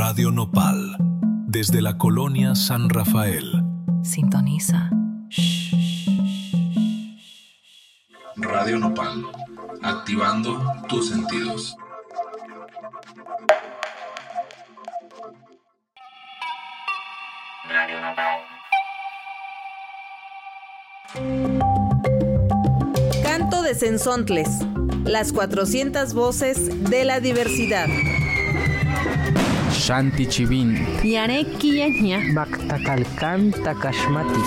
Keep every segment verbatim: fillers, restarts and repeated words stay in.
Radio Nopal, desde la colonia San Rafael. Sintoniza. Radio Nopal, activando tus sentidos. Radio Nopal. Canto de Cenzontles, las cuatrocientas voces de la diversidad. Shanti Chivin. Yareki Yaña. Mactacalcan Tacashmati.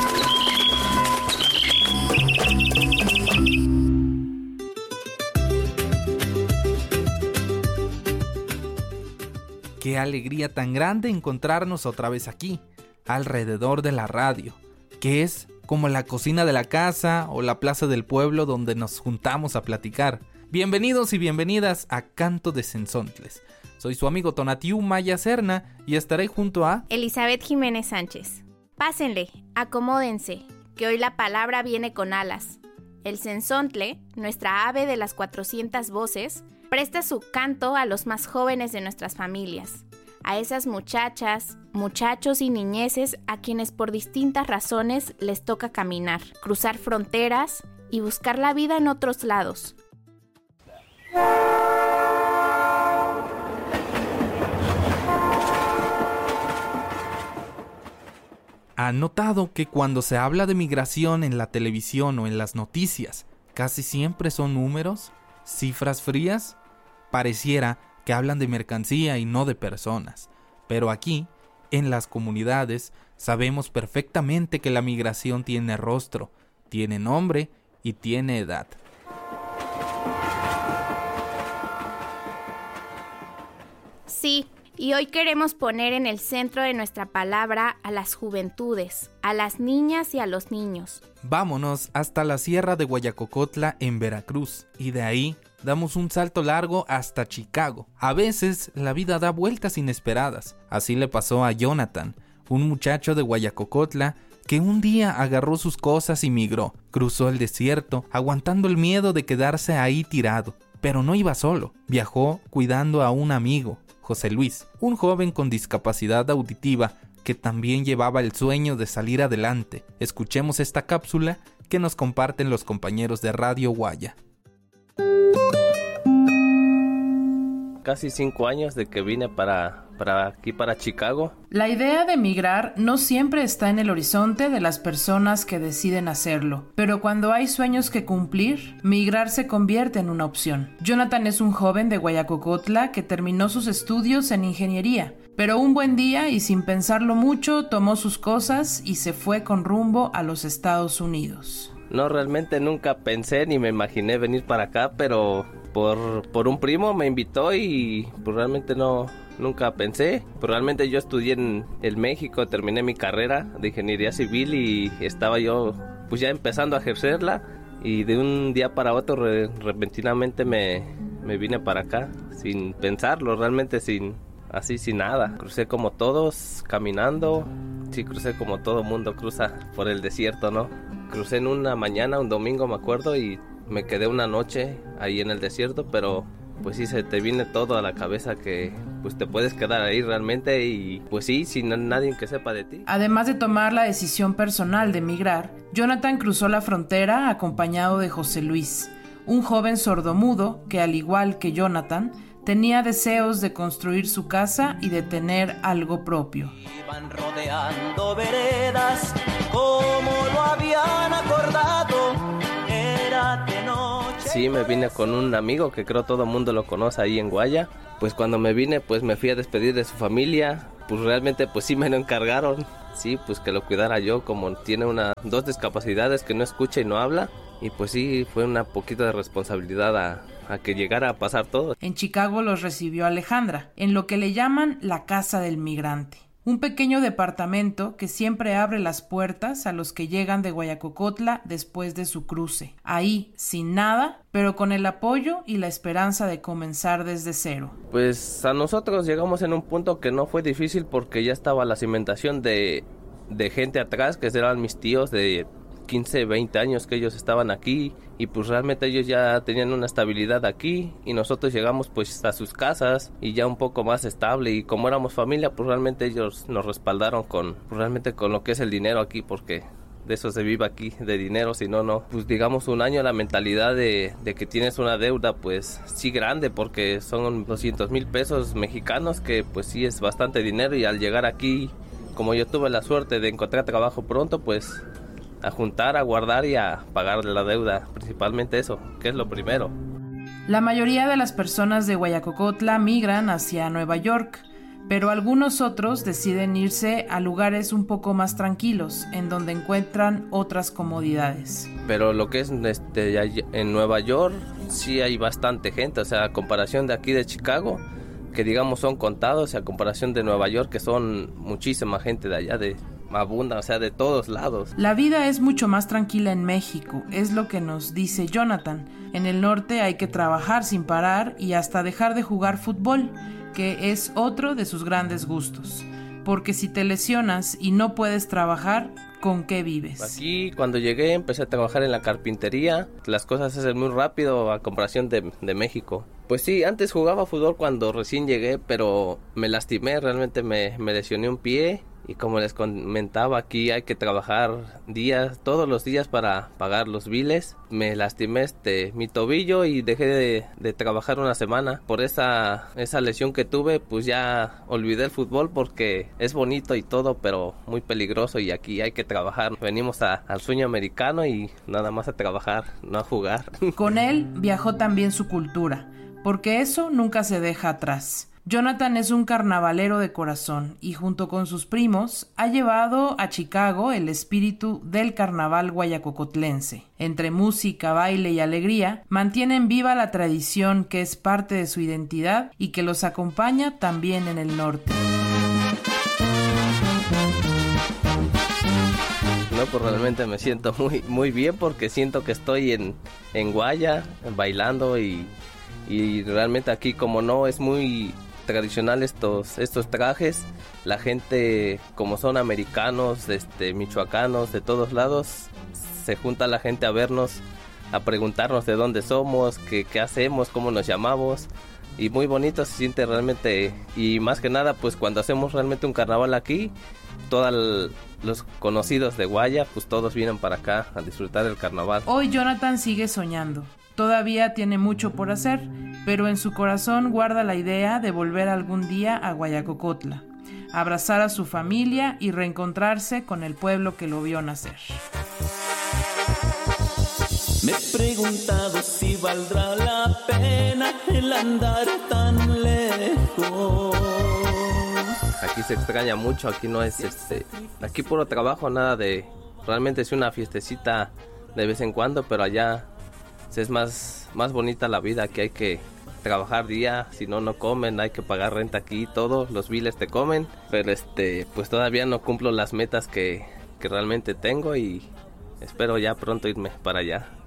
Qué alegría tan grande encontrarnos otra vez aquí, alrededor de la radio, que es como la cocina de la casa o la plaza del pueblo donde nos juntamos a platicar. Bienvenidos y bienvenidas a Canto de Cenzontles. Soy su amigo Tonatiu Maya Serna y estaré junto a Elizabeth Jiménez Sánchez. Pásenle, acomódense, que hoy la palabra viene con alas. El cenzontle, nuestra ave de las cuatrocientas voces, presta su canto a los más jóvenes de nuestras familias, a esas muchachas, muchachos y niñeces a quienes por distintas razones les toca caminar, cruzar fronteras y buscar la vida en otros lados. ¿Han notado que cuando se habla de migración en la televisión o en las noticias, casi siempre son números, cifras frías? Pareciera que hablan de mercancía y no de personas. Pero aquí, en las comunidades, sabemos perfectamente que la migración tiene rostro, tiene nombre y tiene edad. Sí. Y hoy queremos poner en el centro de nuestra palabra a las juventudes, a las niñas y a los niños. Vámonos hasta la sierra de Guayacocotla en Veracruz y de ahí damos un salto largo hasta Chicago. A veces la vida da vueltas inesperadas. Así le pasó a Jonathan, un muchacho de Guayacocotla que un día agarró sus cosas y migró. Cruzó el desierto, aguantando el miedo de quedarse ahí tirado. Pero no iba solo, viajó cuidando a un amigo, José Luis, un joven con discapacidad auditiva que también llevaba el sueño de salir adelante. Escuchemos esta cápsula que nos comparten los compañeros de Radio Guaya. Casi cinco años de que vine para, para aquí, para Chicago. La idea de migrar no siempre está en el horizonte de las personas que deciden hacerlo, pero cuando hay sueños que cumplir, migrar se convierte en una opción. Jonathan es un joven de Guayacocotla que terminó sus estudios en ingeniería, pero un buen día y sin pensarlo mucho tomó sus cosas y se fue con rumbo a los Estados Unidos. No, realmente nunca pensé ni me imaginé venir para acá, pero por, por un primo me invitó y pues realmente no, nunca pensé. Pero realmente yo estudié en el México, terminé mi carrera de ingeniería civil y estaba yo pues ya empezando a ejercerla y de un día para otro re, repentinamente me, me vine para acá sin pensarlo, realmente sin así sin nada. Crucé como todos caminando, sí crucé como todo mundo cruza por el desierto, ¿no? Crucé en una mañana, un domingo me acuerdo, y me quedé una noche ahí en el desierto, pero pues sí se te viene todo a la cabeza que pues te puedes quedar ahí realmente y pues sí, sin nadie que sepa de ti. Además de tomar la decisión personal de migrar, Jonathan cruzó la frontera acompañado de José Luis, un joven sordomudo que al igual que Jonathan, tenía deseos de construir su casa y de tener algo propio. Iban rodeando veredas como lo habían acordado. Era de noche. Sí, me vine con un amigo que creo todo el mundo lo conoce ahí en Guaya. Pues cuando me vine, pues me fui a despedir de su familia. Pues realmente, pues sí me lo encargaron. Sí, pues que lo cuidara yo, como tiene una dos discapacidades, que no escucha y no habla. Y pues sí, fue una poquita de responsabilidad a, a que llegara a pasar todo. En Chicago los recibió Alejandra, en lo que le llaman la Casa del Migrante. Un pequeño departamento que siempre abre las puertas a los que llegan de Guayacocotla después de su cruce. Ahí, sin nada, pero con el apoyo y la esperanza de comenzar desde cero. Pues a nosotros llegamos en un punto que no fue difícil porque ya estaba la cimentación de, de gente atrás, que eran mis tíos de quince, veinte años que ellos estaban aquí y pues realmente ellos ya tenían una estabilidad aquí y nosotros llegamos pues a sus casas y ya un poco más estable, y como éramos familia pues realmente ellos nos respaldaron con pues, realmente con lo que es el dinero aquí, porque de eso se vive aquí, de dinero, si no, no. Pues digamos un año la mentalidad de, de que tienes una deuda pues sí grande, porque son doscientos mil pesos mexicanos, que pues sí es bastante dinero, y al llegar aquí, como yo tuve la suerte de encontrar trabajo pronto, pues a juntar, a guardar y a pagar la deuda, principalmente eso, que es lo primero. La mayoría de las personas de Guayacocotla migran hacia Nueva York, pero algunos otros deciden irse a lugares un poco más tranquilos, en donde encuentran otras comodidades. Pero lo que es este, en Nueva York sí hay bastante gente, o sea, a comparación de aquí de Chicago, que digamos son contados, a comparación de Nueva York, que son muchísima gente de allá, de abunda, o sea, de todos lados. La vida es mucho más tranquila en México, es lo que nos dice Jonathan. En el norte hay que trabajar sin parar y hasta dejar de jugar fútbol, que es otro de sus grandes gustos. Porque si te lesionas y no puedes trabajar, ¿con qué vives? Aquí cuando llegué empecé a trabajar en la carpintería. Las cosas se hacen muy rápido a comparación de, de México. Pues sí, antes jugaba fútbol cuando recién llegué, pero me lastimé, realmente me, me lesioné un pie. Y como les comentaba, aquí hay que trabajar días, todos los días para pagar los biles. Me lastimé este, mi tobillo y dejé de, de trabajar una semana. Por esa, esa lesión que tuve, pues ya olvidé el fútbol, porque es bonito y todo, pero muy peligroso, y aquí hay que trabajar. Venimos a, al sueño americano y nada más a trabajar, no a jugar. Con él viajó también su cultura, porque eso nunca se deja atrás. Jonathan es un carnavalero de corazón y junto con sus primos ha llevado a Chicago el espíritu del carnaval guayacocotlense. Entre música, baile y alegría, mantienen viva la tradición que es parte de su identidad y que los acompaña también en el norte. No, pues realmente me siento muy, muy bien, porque siento que estoy en, en Guaya, bailando, y, y realmente aquí, como no es muy tradicional estos estos trajes, la gente, como son americanos, este michoacanos, de todos lados, se junta la gente a vernos, a preguntarnos de dónde somos, qué, qué hacemos, cómo nos llamamos, y muy bonito se siente realmente. Y más que nada, pues cuando hacemos realmente un carnaval aquí, todos los conocidos de Guaya, pues todos vienen para acá a disfrutar del carnaval. Hoy Jonathan sigue soñando. Todavía tiene mucho por hacer, pero en su corazón guarda la idea de volver algún día a Guayacocotla, abrazar a su familia y reencontrarse con el pueblo que lo vio nacer. Me he preguntado si valdrá la pena el andar tan lejos. Aquí se extraña mucho, aquí no es este, aquí puro trabajo, nada de, realmente es una fiestecita de vez en cuando, pero allá es más, más bonita la vida, que hay que trabajar día, si no, no comen, hay que pagar renta aquí, todos los biles te comen, pero este, pues todavía no cumplo las metas que, que realmente tengo, y espero ya pronto irme para allá.